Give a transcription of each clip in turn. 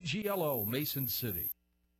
KGLO, Mason City.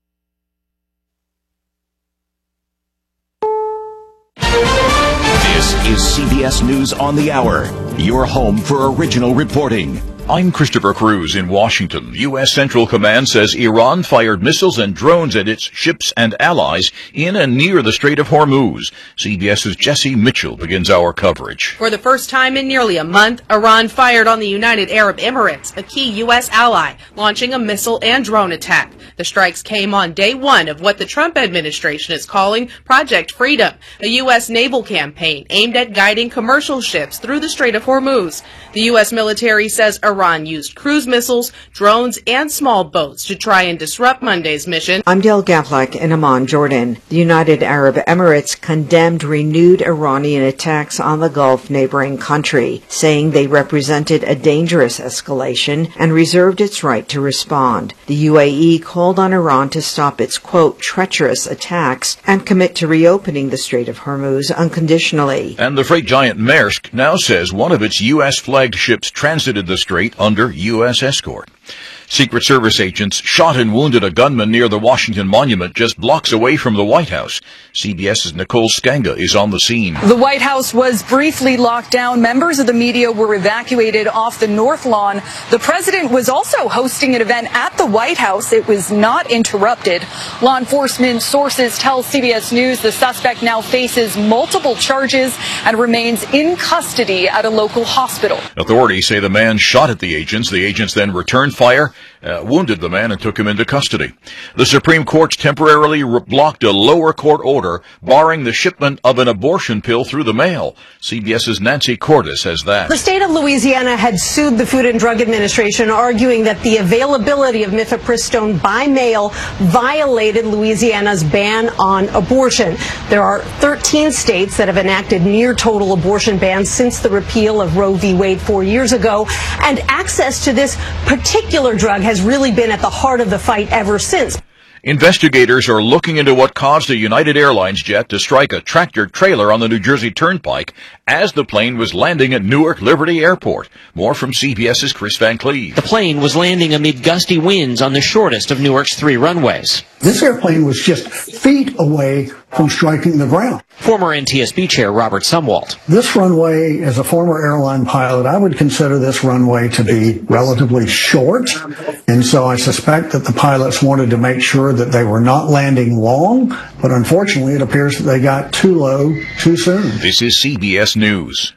This is CBS News on the Hour, your home for original reporting. I'm Christopher Cruz in Washington. U.S. Central Command says Iran fired missiles and drones at its ships and allies in and near the Strait of Hormuz. CBS's Jesse Mitchell begins our coverage. For the first time in nearly a month, Iran fired on the United Arab Emirates, a key U.S. ally, launching a missile and drone attack. The strikes came on day one of what the Trump administration is calling Project Freedom, a U.S. naval campaign aimed at guiding commercial ships through the Strait of Hormuz. The U.S. military says Iran used cruise missiles, drones, and small boats to try and disrupt Monday's mission. I'm Del Gavlik in Amman, Jordan. The United Arab Emirates condemned renewed Iranian attacks on the Gulf neighboring country, saying they represented a dangerous escalation and reserved its right to respond. The UAE called on Iran to stop its, quote, treacherous attacks and commit to reopening the Strait of Hormuz unconditionally. And the freight giant Maersk now says one of its U.S.-flagged ships transited the strait under U.S. escort. Secret Service agents shot and wounded a gunman near the Washington Monument just blocks away from the White House. CBS's Nicole Skanga is on the scene. The White House was briefly locked down. Members of the media were evacuated off the North Lawn. The president was also hosting an event at the White House. It was not interrupted. Law enforcement sources tell CBS News the suspect now faces multiple charges and remains in custody at a local hospital. Authorities say the man shot at the agents. The agents then returned fire, wounded the man, and took him into custody. The Supreme Court temporarily blocked a lower court order barring the shipment of an abortion pill through the mail. CBS's Nancy Cordes has that. The state of Louisiana had sued the Food and Drug Administration, arguing that the availability of mifepristone by mail violated Louisiana's ban on abortion. There are 13 states that have enacted near total abortion bans since the repeal of Roe v. Wade 4 years ago, and access to this particular drug has really been at the heart of the fight ever since. Investigators are looking into what caused a United Airlines jet to strike a tractor-trailer on the New Jersey Turnpike as the plane was landing at Newark Liberty Airport. More from CBS's Chris Van Cleve. The plane was landing amid gusty winds on the shortest of Newark's 3 runways. This airplane was just feet away from striking the ground. Former NTSB Chair Robert Sumwalt. This runway, as a former airline pilot, I would consider this runway to be relatively short. And so I suspect that the pilots wanted to make sure that they were not landing long. But unfortunately, it appears that they got too low too soon. This is CBS News.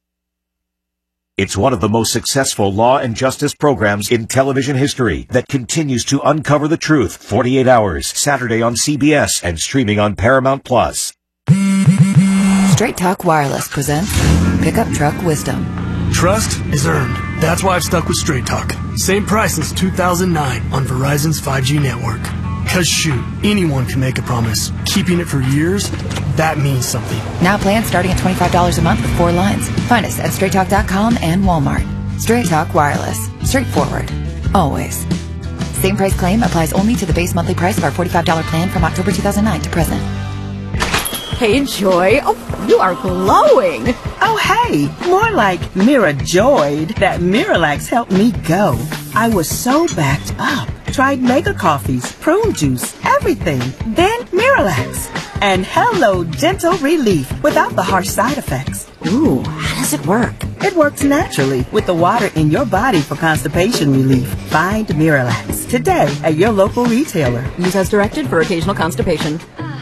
It's one of the most successful law and justice programs in television history that continues to uncover the truth. 48 Hours, Saturday on CBS and streaming on Paramount Plus. Straight Talk Wireless presents Pickup Truck Wisdom. Trust is earned. That's why I've stuck with Straight Talk. Same price since 2009 on Verizon's 5G network. Cause shoot, anyone can make a promise. Keeping it for years, that means something. Now plans starting at $25 a month with 4 lines. Find us at StraightTalk.com and Walmart. Straight Talk Wireless. Straightforward. Always. Same price claim applies only to the base monthly price of our $45 plan from October 2009 to present. Hey, Joy. Oh, you are glowing. Oh, hey. More like Mira joyed that Miralax helped me go. I was so backed up. Tried mega coffees, prune juice, everything. Then Miralax. And hello, gentle relief without the harsh side effects. Ooh, how does it work? It works naturally with the water in your body for constipation relief. Find Miralax today at your local retailer. Use as directed for occasional constipation.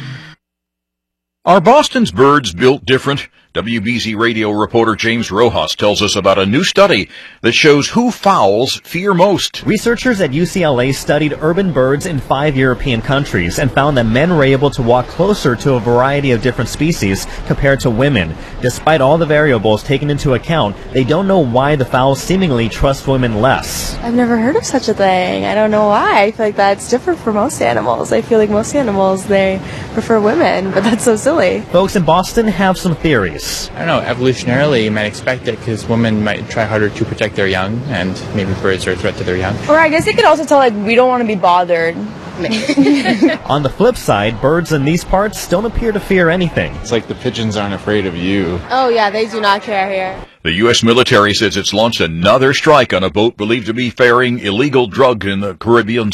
Are Boston's birds built different? WBZ radio reporter James Rojas tells us about a new study that shows who fowls fear most. Researchers at UCLA studied urban birds in 5 European countries and found that men were able to walk closer to a variety of different species compared to women. Despite all the variables taken into account, they don't know why the fowls seemingly trust women less. I've never heard of such a thing. I don't know why. I feel like that's different for most animals. I feel like most animals, they prefer women, but that's so silly. Folks in Boston have some theories. I don't know, evolutionarily you might expect it because women might try harder to protect their young, and maybe birds are a threat to their young. Or I guess they could also tell, like, we don't want to be bothered. On the flip side, birds in these parts don't appear to fear anything. It's like the pigeons aren't afraid of you. Oh yeah, they do not care here. The U.S. military says it's launched another strike on a boat believed to be ferrying illegal drugs in the Caribbean